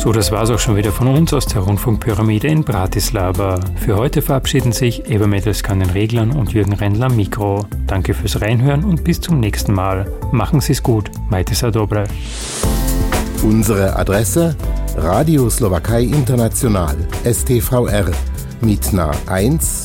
So, das war's auch schon wieder von uns aus der Rundfunkpyramide in Bratislava. Für heute verabschieden sich Eva Medelsky an den Reglern und Jürgen Rendler am Mikro. Danke fürs Reinhören und bis zum nächsten Mal. Machen Sie's gut. Majte sa dobre. Unsere Adresse: Radio Slowakei International, STVR, Mitna 1